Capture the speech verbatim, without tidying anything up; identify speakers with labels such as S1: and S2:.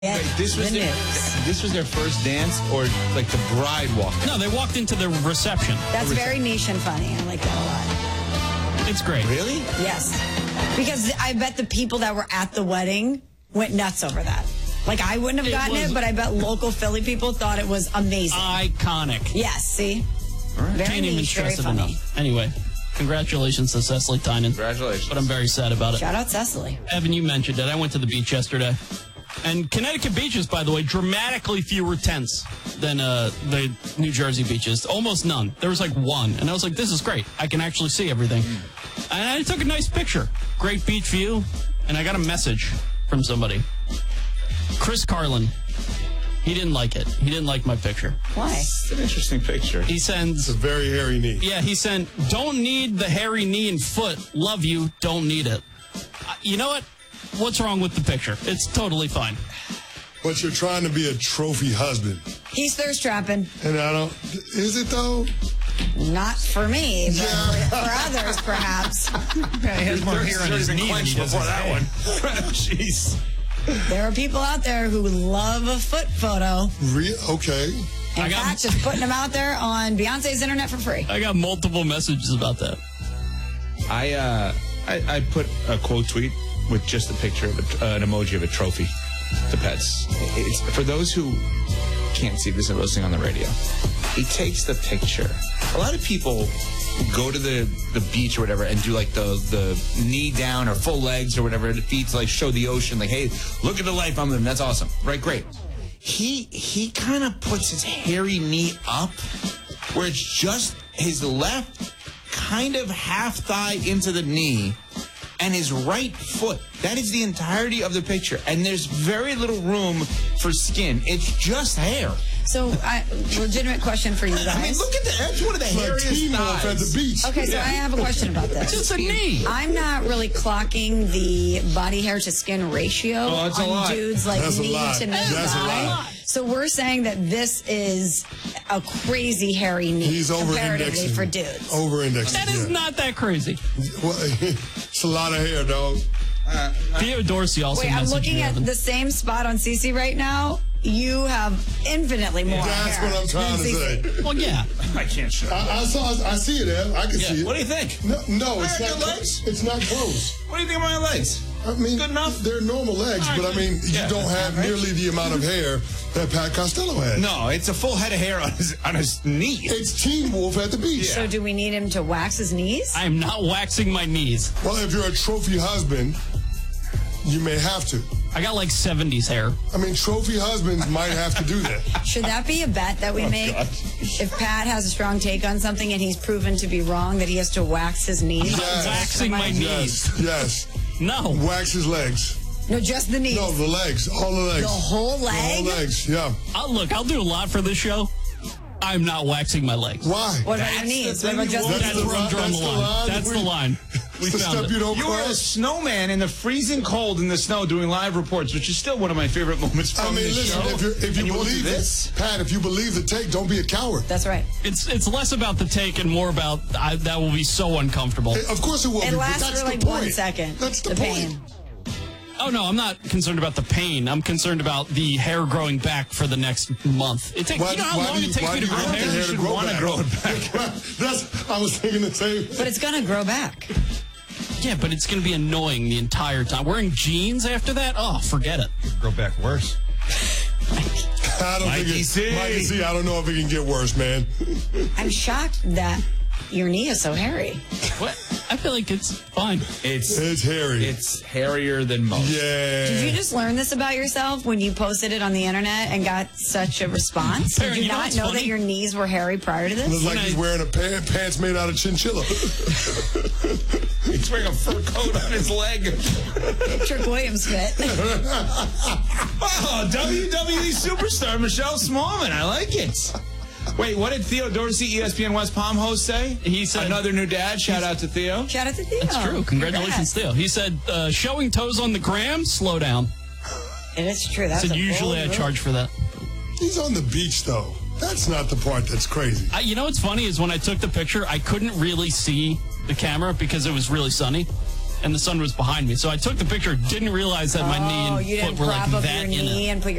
S1: Wait, this was
S2: the
S1: their,
S2: news.
S1: this was their first dance, or like the bride walked?
S3: No, they walked into the reception.
S2: That's
S1: the
S2: very niche and funny. I like that a lot.
S3: It's great.
S1: Really?
S2: Yes. Because I bet the people that were at the wedding went nuts over that. Like, I wouldn't have
S3: It
S2: gotten
S3: was-
S2: it, but I bet local Philly people thought it was amazing.
S3: Iconic.
S2: Yes, see?
S1: All right.
S2: Very
S3: Can't even
S2: niche, very
S3: stress it
S2: funny.
S3: enough. Anyway, congratulations to Cecily Tynan.
S1: Congratulations.
S3: But I'm very sad about it.
S2: Shout out Cecily.
S3: Evan, you mentioned it. I went to the beach yesterday. And Connecticut beaches, by the way, dramatically fewer tents than uh, the New Jersey beaches. Almost none. There was like one. And I was like, this is great. I can actually see everything. And I took a nice picture. Great beach view. And I got a message from somebody. Chris Carlin. He didn't like it. He didn't like my picture.
S2: Why?
S1: It's an interesting picture.
S3: He sends...
S4: It's a very hairy knee.
S3: Yeah, he sent, don't need the hairy knee and foot. Love you. Don't need it. Uh, you know what? What's wrong with the picture? It's totally fine.
S4: But you're trying to be a trophy husband.
S2: He's thirst trapping.
S4: And I don't... Is it, though?
S2: Not for me, but
S4: Yeah.
S2: for, for others, perhaps.
S3: Yeah, he has more hair on his knee than he does
S1: before
S3: his
S1: that
S3: head.
S1: one. Jeez.
S2: There are people out there who love a foot photo.
S4: Re- okay.
S2: And
S3: I got-
S2: Pat's just putting them out there on Beyonce's internet for free.
S3: I got multiple messages about that.
S1: I, uh, I I put a quote tweet with just a picture of a, uh, an emoji of a trophy to pets. It's for those who can't see this and listening on the radio. He takes the picture. A lot of people go to the, the beach or whatever and do like the, the knee down or full legs or whatever, the feet to like show the ocean, like, hey, look at the life I'm living. That's awesome. Right, great. He he kind of puts his hairy knee up where it's just his left kind of half thigh into the knee and his right foot. That is the entirety of the picture. And there's very little room for skin. It's just hair.
S2: So, I, legitimate question for you guys.
S1: I mean, look at that. That's one of the
S4: It's like
S1: hairiest
S4: Teen Wolf at the
S1: thighs.
S4: beach.
S2: Okay, so I have a question about this.
S3: It's a knee.
S2: I'm not really clocking the body hair to skin ratio
S1: Oh, it's a
S2: on
S1: lot.
S2: dudes like
S4: That's a
S2: knee
S4: lot.
S2: to knee
S4: That's a
S2: thigh.
S4: lot.
S2: So we're saying that this is a crazy hairy knee
S4: He's
S2: comparatively
S4: over-indexing.
S2: for dudes.
S4: Over-indexing.
S3: That is
S4: yeah.
S3: not that crazy.
S4: Well, it's a lot of hair, dog.
S3: Theo Dorsey also
S2: Wait, I'm
S3: messaged
S2: looking
S3: me,
S2: at
S3: Evan.
S2: the same spot on Cece right now. You have infinitely more
S4: That's
S2: hair
S4: what I'm trying to
S2: than Cece.
S4: say.
S3: Well, yeah.
S1: I can't show.
S4: I, I saw. I see it, Ev. I can
S3: Yeah.
S4: see it.
S1: What do you think?
S4: No, no, it's
S1: Where are
S4: not.
S1: your legs?
S4: It's not close.
S1: What do you think of my legs?
S4: I mean,
S1: Good enough?
S4: they're normal legs,
S1: All right,
S4: but I mean,
S1: yeah,
S4: you don't
S1: that's
S4: have
S1: average.
S4: nearly the amount of hair that Pat Costello had.
S1: No, it's a full head of hair on his on his knee.
S4: It's Teen Wolf at the beach.
S2: So do we need him to wax his knees?
S3: I am not waxing my knees.
S4: Well, if you're a trophy husband, you may have to.
S3: I got like seventies hair.
S4: I mean, trophy husbands might have to do that.
S2: Should that be a bet that we make?
S1: God.
S2: If Pat has a strong take on something and he's proven to be wrong, that he has to wax his knees?
S4: Yes.
S3: Waxing my knees.
S4: Yes, yes.
S3: No.
S4: Wax his legs.
S2: No, just the knees.
S4: No, the legs. All the legs.
S2: The whole
S4: The whole
S2: leg?
S4: legs, yeah.
S3: I'll, look, I'll do a lot for this show. I'm not waxing my legs.
S4: Why?
S2: What about
S1: That's
S2: your knees?
S1: the
S2: What about
S1: thing
S2: just
S1: you
S2: the
S1: want.
S3: That's
S2: knees?
S3: where I'm drawing the
S4: That's the
S3: line.
S4: line.
S3: That's the
S4: We-
S3: line. We
S4: It's the
S3: found
S4: step
S3: it.
S4: you don't
S1: You were a
S4: cross.
S1: snowman in the freezing cold in the snow doing live reports, which is still one of my favorite moments from
S4: I mean,
S1: the
S4: listen,
S1: show.
S4: if, you're, if
S1: And
S4: you
S1: you won't do
S4: believe
S1: this,
S4: it, Pat, if you believe the take, don't be a coward.
S2: That's right.
S3: It's it's less about the take and more about I, that will be so uncomfortable.
S4: Of course it will
S2: It
S4: be, but
S2: lasts
S4: that's
S2: for
S4: the
S2: like
S4: point.
S2: one second.
S4: That's the,
S2: the
S4: point.
S2: pain.
S3: Oh, no, I'm not concerned about the pain. I'm concerned about the hair growing back for the next month. It takes,
S4: Why
S3: you know
S4: do-
S3: how
S4: why
S3: long
S4: do you-
S3: it takes
S4: why
S3: me
S4: do
S3: to
S4: you
S3: grow
S4: want
S3: hair?
S4: the hair to
S1: should
S4: grow
S1: wanna
S4: back?
S1: grow it back.
S4: That's, I was thinking the same thing.
S2: But it's going to grow back.
S3: Yeah, but it's going to be annoying the entire time. Wearing jeans after that? Oh, forget it.
S5: Grow back worse.
S4: I don't
S1: Mikey
S4: think it,
S1: C.
S4: Mikey C, I don't know if it can get worse, man.
S2: I'm shocked that your knee is so hairy.
S3: What? I feel like it's fine.
S1: it's
S4: It's hairy.
S1: it's hairier than most.
S4: yeah.
S2: Did you just learn this about yourself when you posted it on the internet and got such a response? Did
S3: Parent,
S2: you
S3: you know
S2: not
S3: what's
S2: know
S3: funny?
S2: that your knees were hairy prior to
S4: Looks
S2: this?
S4: like
S3: When
S4: he's
S3: I-
S4: wearing a pant, pants made out of chinchilla.
S1: He's wearing a fur coat on his leg.
S2: Trick Williams fit.
S1: Oh, W W E superstar Michelle Smallman. I like it. Wait, what did Theo Dorsey, E S P N West Palm host say?
S3: He said-
S1: another new dad. Shout out to Theo.
S2: Shout out to Theo.
S3: That's true. Congratulations,
S2: Congrats.
S3: Theo. He said, uh, showing toes on the gram, slow down.
S2: It is true. That's
S3: Said
S2: a
S3: usually
S2: bold
S3: I
S2: move.
S3: charge for that.
S4: He's on the beach, though. That's not the part that's crazy.
S3: I, you know what's funny is when I took the picture, I couldn't really see the camera because it was really sunny. and the sun was behind me. So I took the picture, didn't realize that my knee
S2: Oh,
S3: and
S2: you
S3: foot
S2: didn't
S3: were
S2: prop
S3: like
S2: up
S3: that
S2: your
S3: in
S2: knee
S3: it.
S2: and put your